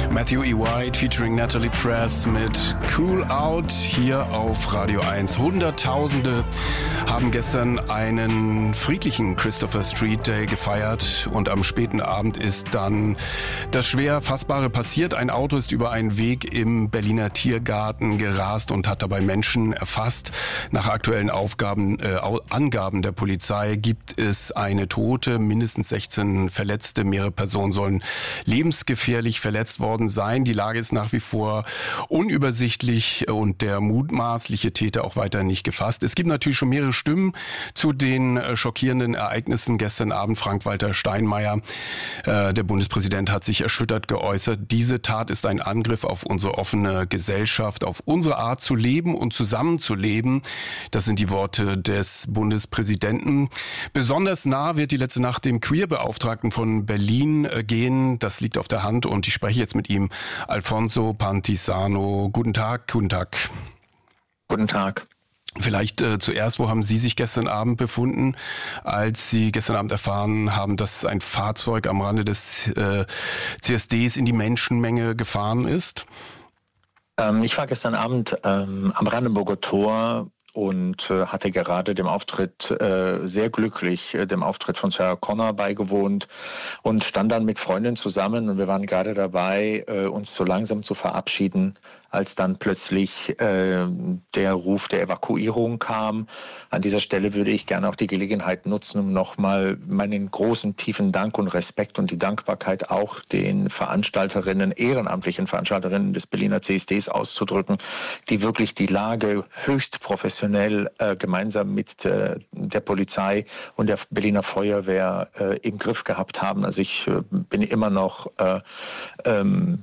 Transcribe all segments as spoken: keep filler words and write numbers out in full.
Matthew E. White featuring Natalie Press mit Cool Out hier auf Radio eins. Hunderttausende haben gestern einen friedlichen Christopher Street Day gefeiert und am späten Abend ist dann das schwer Fassbare passiert. Ein Auto ist über einen Weg im Berliner Tiergarten gerast und hat dabei Menschen erfasst. Nach aktuellen Aufgaben, äh, Angaben der Polizei gibt es eine Tote, mindestens sechzehn Verletzte. Mehrere Personen sollen lebensgefährlich verletzt worden sein. Die Lage ist nach wie vor unübersichtlich und der mutmaßliche Täter auch weiter nicht gefasst. Es gibt natürlich schon mehrere Stimmen zu den schockierenden Ereignissen gestern Abend. Frank-Walter Steinmeier, äh, der Bundespräsident, hat sich erschüttert geäußert. Diese Tat ist ein Angriff auf unsere offene Gesellschaft, auf unsere Art zu leben und zusammenzuleben. Das sind die Worte des Bundespräsidenten. Besonders nah wird die letzte Nacht dem Queerbeauftragten von Berlin gehen. Das liegt auf der Hand und ich spreche jetzt mit ihm. Alfonso Pantisano. Guten Tag, guten Tag. Guten Tag. Vielleicht äh, zuerst, wo haben Sie sich gestern Abend befunden, als Sie gestern Abend erfahren haben, dass ein Fahrzeug am Rande des äh, C S Ds in die Menschenmenge gefahren ist? Ähm, ich war gestern Abend ähm, am Brandenburger Tor und äh, hatte gerade dem Auftritt, äh, sehr glücklich, äh, dem Auftritt von Sarah Connor beigewohnt und stand dann mit Freundinnen zusammen und wir waren gerade dabei, äh, uns so langsam zu verabschieden, als dann plötzlich äh, der Ruf der Evakuierung kam. An dieser Stelle würde ich gerne auch die Gelegenheit nutzen, um nochmal meinen großen, tiefen Dank und Respekt und die Dankbarkeit auch den Veranstalterinnen, ehrenamtlichen Veranstalterinnen des Berliner C S Ds auszudrücken, die wirklich die Lage höchst professionell äh, gemeinsam mit äh, der Polizei und der Berliner Feuerwehr äh, im Griff gehabt haben. Also ich äh, bin immer noch äh, ähm,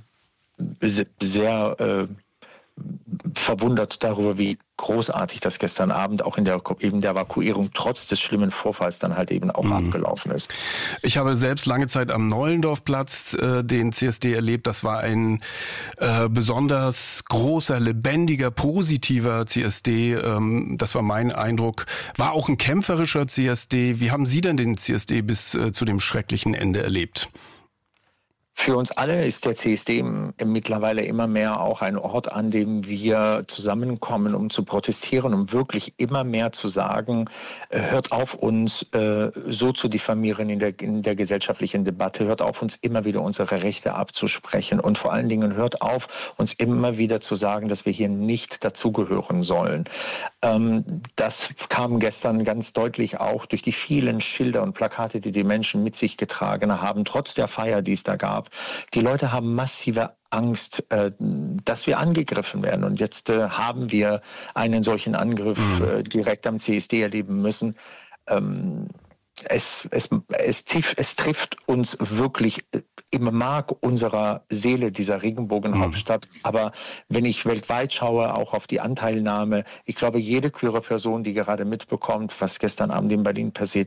sehr äh, verwundert darüber, wie großartig das gestern Abend auch in der, eben der Evakuierung trotz des schlimmen Vorfalls dann halt eben auch mhm. abgelaufen ist. Ich habe selbst lange Zeit am Nollendorfplatz äh, den C S D erlebt. Das war ein äh, besonders großer, lebendiger, positiver C S D. Ähm, das war mein Eindruck. War auch ein kämpferischer C S D. Wie haben Sie denn den C S D bis äh, zu dem schrecklichen Ende erlebt? Für uns alle ist der C S D mittlerweile immer mehr auch ein Ort, an dem wir zusammenkommen, um zu protestieren, um wirklich immer mehr zu sagen, hört auf, uns äh, so zu diffamieren in der, in der gesellschaftlichen Debatte, hört auf, uns immer wieder unsere Rechte abzusprechen und vor allen Dingen hört auf, uns immer wieder zu sagen, dass wir hier nicht dazugehören sollen. Ähm, das kam gestern ganz deutlich auch durch die vielen Schilder und Plakate, die die Menschen mit sich getragen haben, trotz der Feier, die es da gab. Die Leute haben massive Angst, äh, dass wir angegriffen werden. Und jetzt äh, haben wir einen solchen Angriff äh, direkt am C S D erleben müssen. Ähm, es, es, es, es trifft uns wirklich im Mark unserer Seele, dieser Regenbogenhauptstadt. Mhm. Aber wenn ich weltweit schaue, auch auf die Anteilnahme, ich glaube, jede queere Person, die gerade mitbekommt, was gestern Abend in Berlin passiert